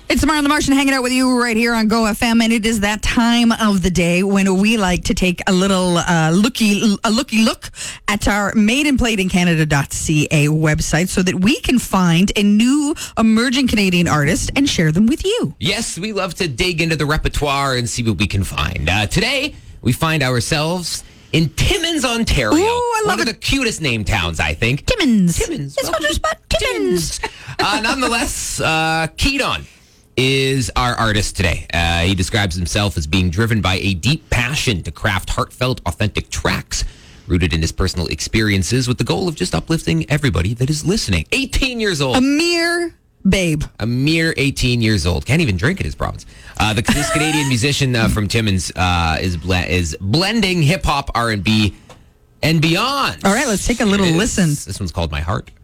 It's Mara the Martian hanging out with you right here on Go FM, and it is that time of the day when we like to take a little looky look at our madeinplatincanada.ca website so that we can find a new emerging Canadian artist and share them with you. Yes, we love to dig into the repertoire and see what we can find. Today, we find ourselves in Timmins, Ontario. Ooh, I love One of the cutest named towns, I think. Timmins. Timmins. It's not just about Timmins. Nonetheless, Keaton is our artist today. He describes himself as being driven by a deep passion to craft heartfelt, authentic tracks rooted in his personal experiences with the goal of just uplifting everybody that is listening. 18 years old. A mere babe. A mere 18 years old. Can't even drink in his province. This Canadian musician from Timmins is blending hip-hop, R&B, and beyond. All right, let's take a little listen. This one's called My Heart.